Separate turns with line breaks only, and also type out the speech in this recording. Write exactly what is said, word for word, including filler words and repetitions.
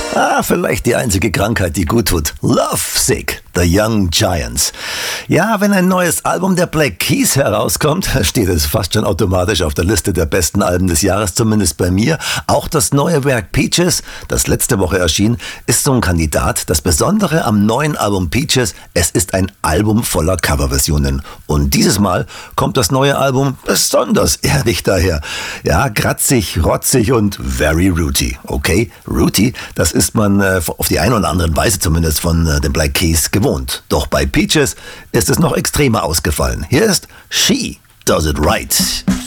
Ah, vielleicht die einzige Krankheit, die gut tut. Lovesick, The Young Giants. Ja, wenn ein neues Album der Black Keys herauskommt, steht es fast schon automatisch auf der Liste der besten Alben des Jahres, zumindest bei mir. Auch das neue Werk Peaches, das letzte Woche erschien, ist so ein Kandidat. Das Besondere am neuen Album Peaches, es ist ein Album voller Coverversionen. Und dieses Mal kommt das neue Album besonders ehrlich daher. Ja, kratzig, rotzig und very rooty. Okay, rooty, das ist man äh, auf die eine oder andere Weise zumindest von äh, den Black Keys gewohnt. Doch bei Peaches ist es noch extremer ausgefallen. Hier ist She Does It Right.